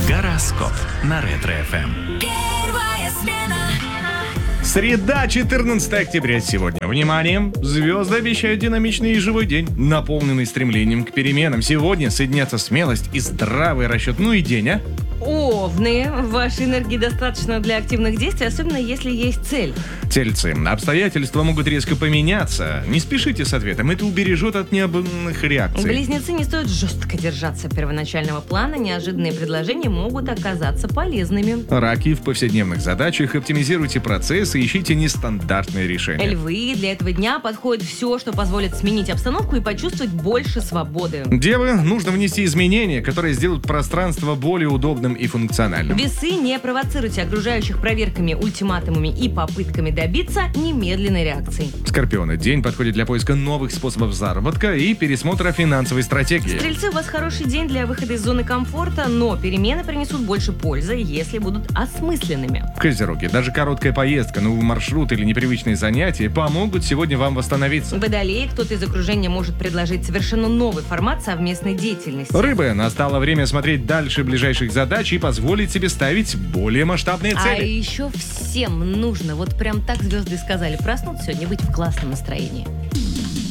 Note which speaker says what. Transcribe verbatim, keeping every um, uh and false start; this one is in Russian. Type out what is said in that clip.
Speaker 1: Гороскоп на Ретро-эф эм.
Speaker 2: Первая смена.
Speaker 3: Среда, четырнадцатое октября сегодня. Внимание! Звезды обещают динамичный и живой день, наполненный стремлением к переменам. Сегодня соединятся смелость и здравый расчет. Ну и день, а?
Speaker 4: Овны, вашей энергии достаточно для активных действий, особенно если есть цель.
Speaker 3: Тельцы, обстоятельства могут резко поменяться. Не спешите с ответом, это убережет от необдуманных реакций.
Speaker 4: Близнецы, не стоит жестко держаться первоначального плана, неожиданные предложения могут оказаться полезными.
Speaker 3: Раки, в повседневных задачах оптимизируйте процессы, ищите нестандартные решения.
Speaker 4: Львы, для этого дня подходит все, что позволит сменить обстановку и почувствовать больше свободы.
Speaker 3: Девы, нужно внести изменения, которые сделают пространство более удобным и функциональным.
Speaker 4: Весы, не провоцируйте окружающих проверками, ультиматумами и попытками добиться немедленной реакции.
Speaker 3: Скорпионы, день подходит для поиска новых способов заработка и пересмотра финансовой стратегии.
Speaker 4: Стрельцы, у вас хороший день для выхода из зоны комфорта, но перемены принесут больше пользы, если будут осмысленными.
Speaker 3: Козероги, даже короткая поездка, новый маршрут или непривычные занятия помогут сегодня вам восстановиться.
Speaker 4: Водолеи, кто-то из окружения может предложить совершенно новый формат совместной деятельности.
Speaker 3: Рыбы, настало время смотреть дальше ближайших задач и позволить себе ставить более масштабные
Speaker 4: А
Speaker 3: цели.
Speaker 4: еще всем нужно, вот прям так звезды сказали, проснуться сегодня, быть в классном настроении.